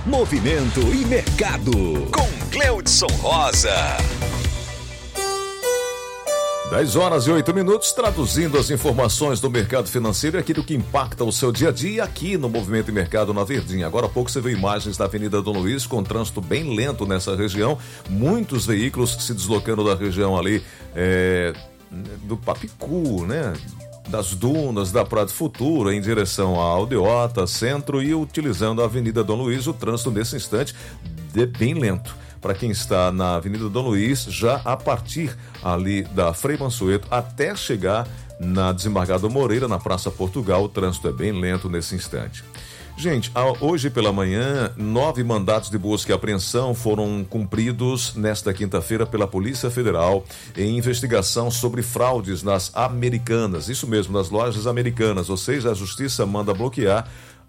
Movimento e mercado com Cleudson Rosa. 10h08, traduzindo as informações do mercado financeiro e aquilo que impacta o seu dia a dia aqui no Movimento e Mercado na Verdinha. Agora há pouco você viu imagens da Avenida Dom Luiz com trânsito bem lento nessa região, muitos veículos se deslocando da região ali do Papicu, né? Das dunas, da Praia do Futuro, em direção à Aldeota, centro, e utilizando a Avenida Dom Luiz, o trânsito nesse instante é bem lento. Para quem está na Avenida Dom Luiz, já a partir ali da Frei Mansueto até chegar na Desembargador Moreira, na Praça Portugal, o trânsito é bem lento nesse instante. Gente, hoje pela manhã, 9 mandatos de busca e apreensão foram cumpridos nesta quinta-feira pela Polícia Federal em investigação sobre fraudes nas Americanas. Isso mesmo, nas lojas americanas, ou seja, a Justiça manda bloquear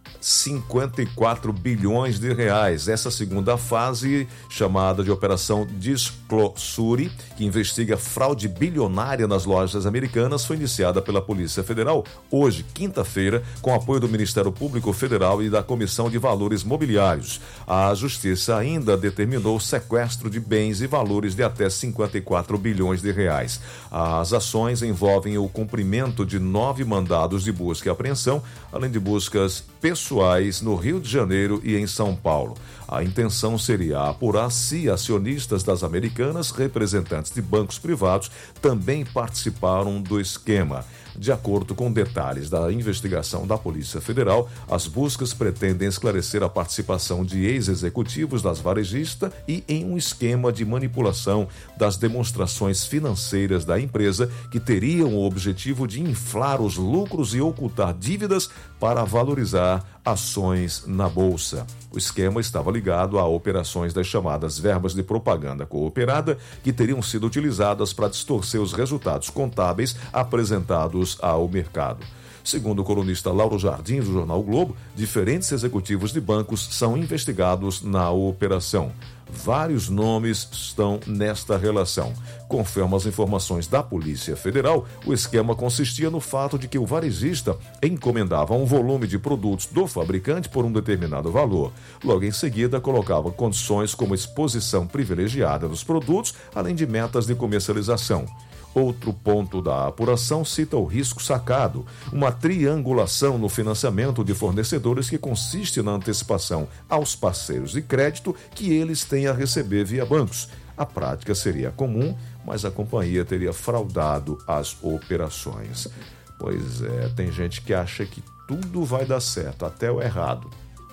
54 bilhões de reais. Essa segunda fase, chamada de Operação Disclosure, que investiga fraude bilionária nas lojas americanas, foi iniciada pela Polícia Federal hoje, quinta-feira, com apoio do Ministério Público Federal e da Comissão de Valores Mobiliários. A Justiça ainda determinou o sequestro de bens e valores de até 54 bilhões de reais. As ações envolvem o cumprimento de 9 mandados de busca e apreensão, além de buscas pessoais no Rio de Janeiro e em São Paulo. A intenção seria apurar se acionistas das Americanas, representantes de bancos privados, também participaram do esquema. De acordo com detalhes da investigação da Polícia Federal, as buscas pretendem esclarecer a participação de ex-executivos das varejistas e em um esquema de manipulação das demonstrações financeiras da empresa que teriam o objetivo de inflar os lucros e ocultar dívidas para valorizar ações na Bolsa. O esquema estava ligado a operações das chamadas verbas de propaganda cooperada, que teriam sido utilizadas para distorcer os resultados contábeis apresentados ao mercado. Segundo o colunista Lauro Jardim, do Jornal o Globo, diferentes executivos de bancos são investigados na operação. Vários nomes estão nesta relação. Conforme as informações da Polícia Federal, o esquema consistia no fato de que o varejista encomendava um volume de produtos do fabricante por um determinado valor. Logo em seguida, colocava condições como exposição privilegiada dos produtos, além de metas de comercialização. Outro ponto da apuração cita o risco sacado, uma triangulação no financiamento de fornecedores que consiste na antecipação aos parceiros de crédito que eles têm a receber via bancos. A prática seria comum, mas a companhia teria fraudado as operações. Pois é, tem gente que acha que tudo vai dar certo, até o errado.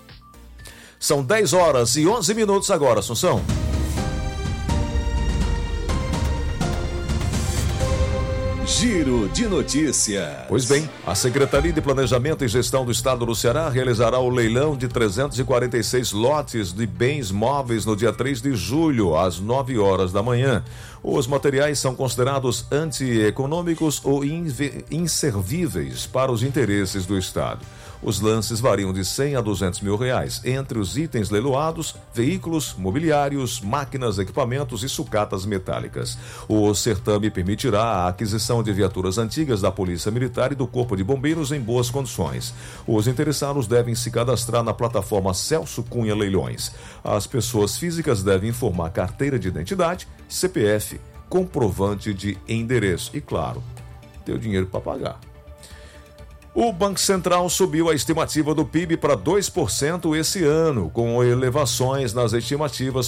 São 10h11 agora, Assunção. Giro de notícias. Pois bem, a Secretaria de Planejamento e Gestão do Estado do Ceará realizará o leilão de 346 lotes de bens móveis no dia 3 de julho, às 9 horas da manhã. Os materiais são considerados antieconômicos ou inservíveis para os interesses do Estado. Os lances variam de 100 a 200 mil reais. Entre os itens leiloados, veículos, mobiliários, máquinas, equipamentos e sucatas metálicas. O certame permitirá a aquisição de viaturas antigas da Polícia Militar e do Corpo de Bombeiros em boas condições. Os interessados devem se cadastrar na plataforma Celso Cunha Leilões. As pessoas físicas devem informar carteira de identidade, CPF, comprovante de endereço e, claro, ter o dinheiro para pagar. O Banco Central subiu a estimativa do PIB para 2% esse ano, com elevações nas estimativas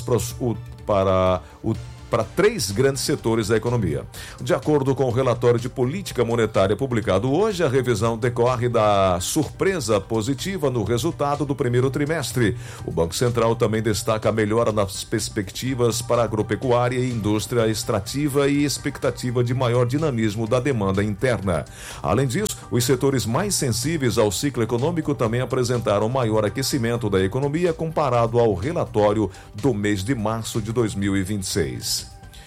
para 3 grandes setores da economia. De acordo com o relatório de política monetária publicado hoje, a revisão decorre da surpresa positiva no resultado do primeiro trimestre. O Banco Central também destaca a melhora nas perspectivas para a agropecuária e indústria extrativa e expectativa de maior dinamismo da demanda interna. Além disso, os setores mais sensíveis ao ciclo econômico também apresentaram maior aquecimento da economia comparado ao relatório do mês de março de 2026.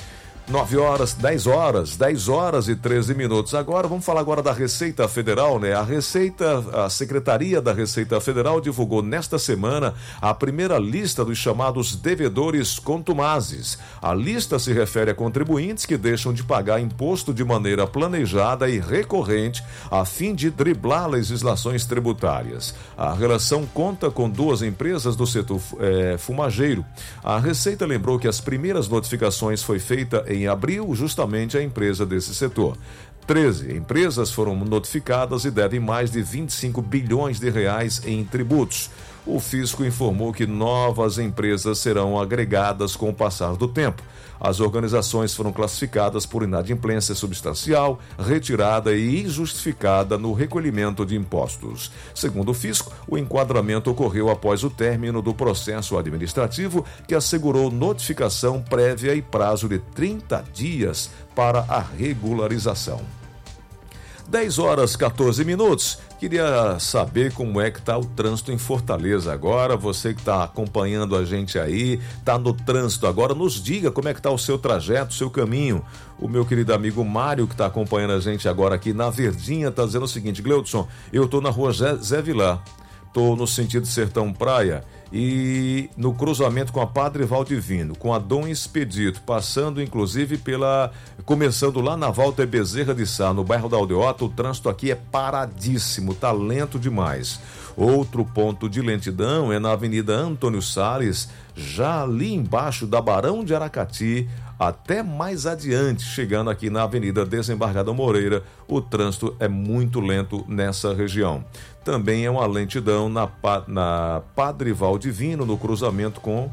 10 horas e 13 minutos. Agora, vamos falar agora da Receita Federal, né? A Secretaria da Receita Federal divulgou nesta semana a primeira lista dos chamados devedores contumazes. A lista se refere a contribuintes que deixam de pagar imposto de maneira planejada e recorrente a fim de driblar legislações tributárias. A relação conta com 2 empresas do setor fumageiro. A Receita lembrou que as primeiras notificações foi feita em abril, justamente a empresa desse setor. 13 empresas foram notificadas e devem mais de 25 bilhões de reais em tributos. O fisco informou que novas empresas serão agregadas com o passar do tempo. As organizações foram classificadas por inadimplência substancial, retirada e injustificada no recolhimento de impostos. Segundo o fisco, o enquadramento ocorreu após o término do processo administrativo, que assegurou notificação prévia e prazo de 30 dias para a regularização. 10 horas 14 minutos. Queria saber como é que está o trânsito em Fortaleza agora. Você que está acompanhando a gente aí, está no trânsito agora, nos diga como é que está o seu trajeto, o seu caminho. O meu querido amigo Mário, que está acompanhando a gente agora aqui na Verdinha, está dizendo o seguinte: Gleudson, eu estou na rua Zé Vilar, estou no sentido Sertão Praia e no cruzamento com a Padre Valdivino, com a Dom Expedito, passando inclusive começando lá na Walter Bezerra de Sá, no bairro da Aldeota. O trânsito aqui é paradíssimo, tá lento demais. Outro ponto de lentidão é na Avenida Antônio Salles, já ali embaixo da Barão de Aracati, até mais adiante, chegando aqui na Avenida Desembargador Moreira, o trânsito é muito lento nessa região. Também é uma lentidão na Padre Valdivino, no cruzamento com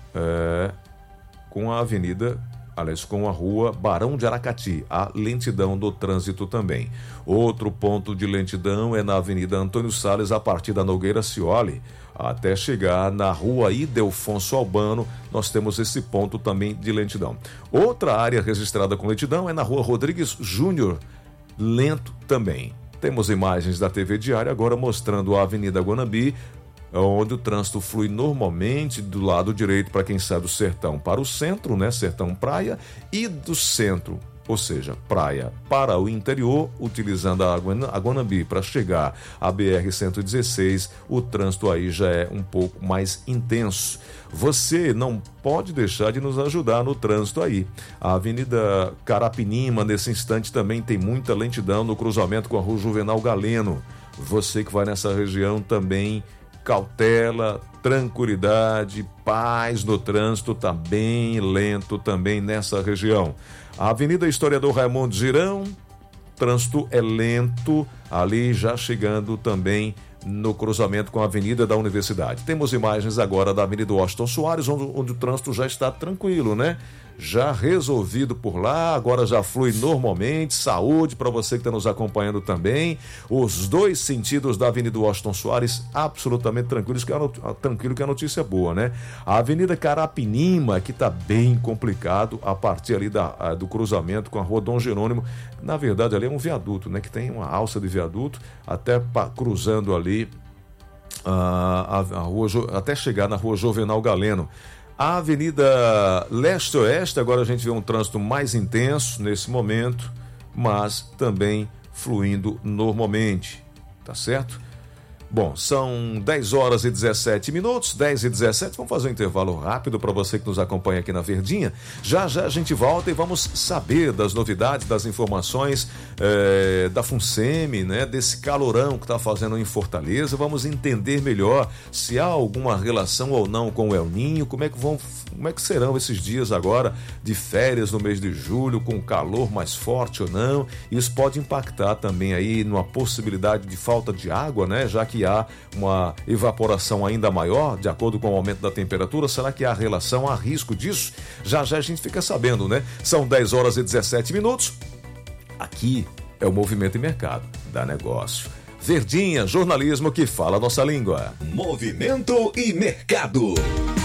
a avenida, aliás, com a rua Barão de Aracati, a lentidão do trânsito também. Outro ponto de lentidão é na Avenida Antônio Salles, a partir da Nogueira Cioli, até chegar na rua Ildefonso Albano, nós temos esse ponto também de lentidão. Outra área registrada com lentidão é na rua Rodrigues Júnior, lento também. Temos imagens da TV Diário agora mostrando a Avenida Guanambi, onde o trânsito flui normalmente do lado direito para quem sai do Sertão para o centro, né? Sertão Praia, e do centro, ou seja, praia para o interior, utilizando a Guanambi para chegar à BR-116, o trânsito aí já é um pouco mais intenso. Você não pode deixar de nos ajudar no trânsito aí. A Avenida Carapinima, nesse instante, também tem muita lentidão no cruzamento com a Rua Juvenal Galeno. Você que vai nessa região também, cautela, tranquilidade, paz no trânsito, tá bem lento também nessa região. A Avenida Historiador Raimundo Girão, trânsito é lento, ali já chegando também no cruzamento com a Avenida da Universidade. Temos imagens agora da Avenida Washington Soares, onde o trânsito já está tranquilo, né? Já resolvido por lá, agora já flui normalmente. Saúde para você que está nos acompanhando também. Os 2 sentidos da Avenida Washington Soares absolutamente tranquilos, tranquilo, que a notícia é boa, né? A Avenida Carapinima, que está bem complicado, a partir ali do cruzamento com a Rua Dom Jerônimo. Na verdade, ali é um viaduto, né? Que tem uma alça de viaduto, até cruzando ali a rua, até chegar na Rua Juvenal Galeno. A Avenida Leste-Oeste, agora a gente vê um trânsito mais intenso nesse momento, mas também fluindo normalmente, tá certo? Bom, são 10 horas e 17 minutos, 10 e 17, vamos fazer um intervalo rápido para você que nos acompanha aqui na Verdinha. Já já a gente volta e vamos saber das novidades, das informações da FUNSEMI, né, desse calorão que está fazendo em Fortaleza. Vamos entender melhor se há alguma relação ou não com o El Ninho, como é que serão esses dias agora de férias no mês de julho, com calor mais forte ou não. Isso pode impactar também aí numa possibilidade de falta de água, né, já que há uma evaporação ainda maior, de acordo com o aumento da temperatura. Será que há relação, há risco disso? Já já a gente fica sabendo, né? São 10 horas e 17 minutos. Aqui é o Movimento e Mercado, dá negócio. Verdinha, jornalismo que fala a nossa língua. Movimento e Mercado.